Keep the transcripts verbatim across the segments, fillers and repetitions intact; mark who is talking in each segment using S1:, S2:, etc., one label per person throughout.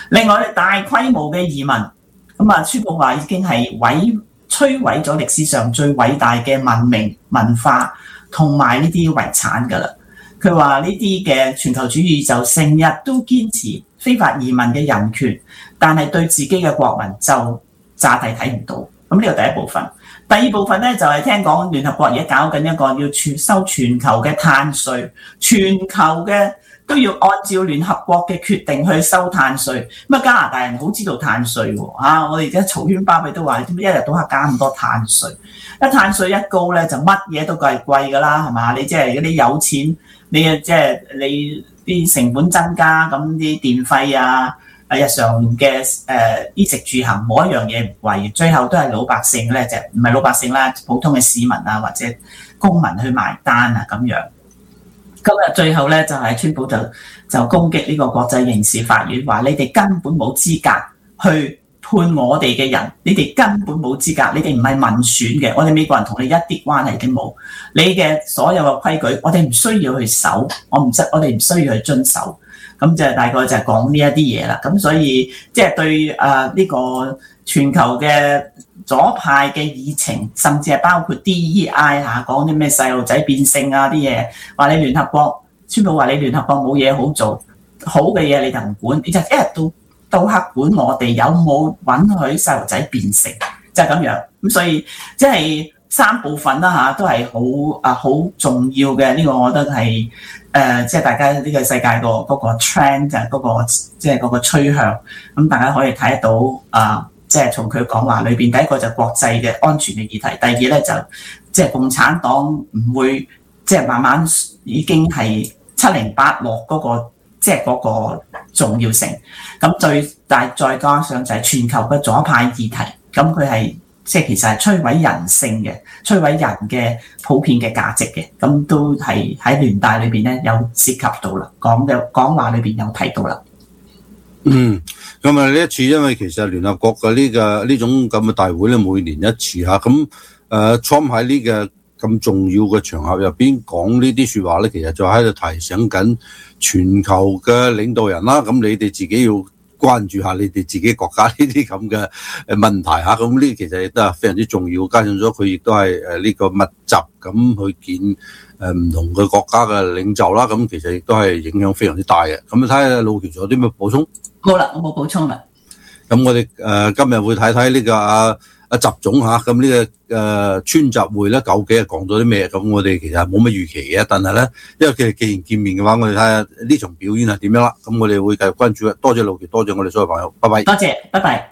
S1: 另外咧，大規模嘅移民，咁啊宣布話已經係毀摧毀咗歷史上最偉大嘅文明文化同埋呢啲遺產㗎啦。佢話呢啲嘅全球主義就成日都堅持非法移民嘅人權，但係對自己嘅國民就詐諦睇唔到。咁呢個第一部分。第二部分咧就係聽講聯合國而家搞緊一個要全收全球嘅碳稅，全球嘅都要按照聯合國嘅決定去收碳稅。咁啊加拿大人好知道碳稅喎，啊我哋而家嘈喧巴閉都話，點解一日到黑加咁多碳稅？一碳稅一高咧，就乜嘢都係貴㗎啦，係嘛？你即係嗰啲有錢，你啊即係你啲成本增加，咁啲電費啊。日常嘅誒衣食住行冇一樣嘢唔貴，最後都係老百姓咧，就唔係老百姓啦，普通嘅市民啊或者公民去埋單啊咁樣。今日最後咧就係川普就就攻擊呢個國際刑事法院，話你哋根本冇資格去判我哋嘅人，你哋根本冇資格，你哋唔係民選嘅，我哋美國人同你一啲關係都冇，你嘅所有嘅規矩我哋唔需要去守，我唔我哋唔需要去遵守。咁就大概就係講呢一啲嘢啦。咁所以即係對誒呢個全球嘅左派嘅議程，甚至係包括 D E I 嚇講啲咩細路仔變性啊啲嘢，話你聯合國宣布話你聯合國冇嘢好做，好嘅嘢你就唔管，你就一日到到黑管我哋有冇允許細路仔變性，就係咁樣。咁所以即係三部分啦嚇，都係好啊好重要嘅。呢個我覺得係。誒、呃，即係大家呢個世界個嗰個 trend 就係嗰個即係嗰個趨向，咁大家可以睇得到啊、呃！即係從佢講話裏邊，第一個就國際嘅安全嘅議題，第二咧就即係共產黨唔會即係慢慢已經係七零八落嗰個即係嗰個重要性。咁最大再加上就係全球嘅左派議題，咁佢係。即係其實係摧毀人性嘅，摧毀人嘅普遍嘅價值嘅，咁都係喺聯大裏邊咧有涉及到啦，講嘅講話裏邊有提到啦。
S2: 嗯，咁啊呢一次因為其實聯合國嘅呢個呢種咁嘅大會咧，每年一次嚇，咁誒 Trump 喺呢個咁重要嘅場合入邊講呢啲説話咧，其實就喺度提醒緊全球嘅領導人啦，咁你哋自己要關注下你哋自己國家呢啲咁嘅誒問題嚇，咁呢其實亦都係非常之重要。加上咗佢亦都係誒呢個密集咁去見誒唔同嘅國家嘅領袖啦，咁其實亦都係影響非常之大嘅。咁睇下路橋仲有啲咩補充？
S1: 冇啦，我冇補充啦。
S2: 咁我哋誒、呃、今日會睇睇呢個阿阿習總嚇，咁呢、這個誒、呃、川習會咧，究竟係講咗啲咩？咁我哋其實冇乜預期嘅，但係咧，因為佢哋既然見面嘅話，我哋睇下呢場表演係點樣啦。咁我哋會繼續關注嘅。多謝路橋，多謝我哋所有朋友，拜拜。
S1: 多謝，拜拜。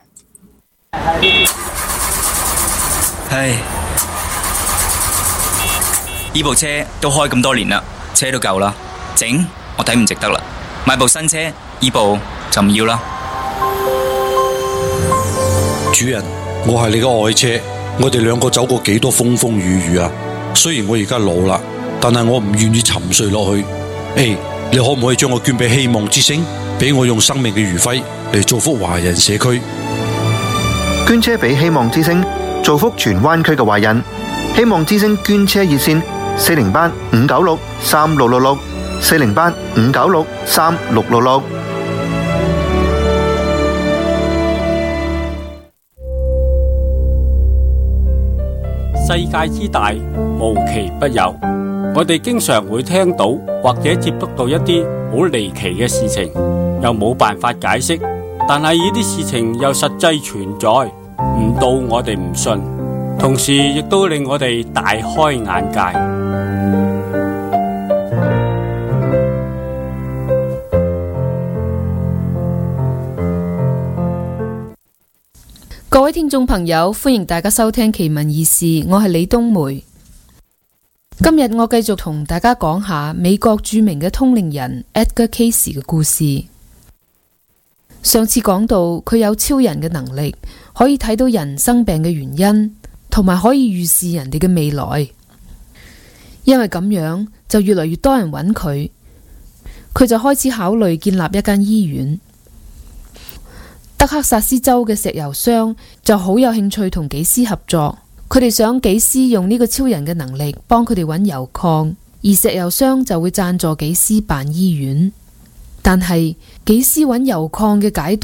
S3: 唉，呢部車都開咁多年啦，車都夠啦，整我睇唔值得啦，買部新車，呢部就唔要啦。
S4: 主人，我係你嘅愛車，我哋兩個走過幾多風風雨雨啊！雖然我而家老啦，但係我唔願意沉睡落去。誒，你可唔可以將我捐俾希望之星，俾我用生命嘅餘暉嚟造福華人社區？
S5: 捐車俾希望之星，造福荃灣區嘅華人。希望之星捐車熱線：四零八五九六三六六六，四零八五九六三六六六。
S6: 世界之大，無奇不有。我哋經常會聽到或者接觸到一啲好離奇嘅事情，又冇辦法解釋，但係呢啲事情又實際存在，唔到我哋唔信，同時亦都令我哋大開眼界。
S7: 各位聽眾朋友，歡迎大家收聽奇聞異事，我係李冬梅。今日我繼續同大家講下美國著名嘅通靈人 Edgar Cayce 嘅故事。上次講到佢有超人嘅能力，可以睇到人生病嘅原因，同埋可以預示人哋嘅未來。因為咁樣，就越嚟越多人揾佢，佢就開始考慮建立一間醫院。德克薩斯州嘅石油商就好有興趣同紀斯合作，佢哋想紀斯用呢個超人嘅能力幫佢哋揾油礦，而石油商就會贊助紀斯辦醫院。但係紀斯揾油礦嘅解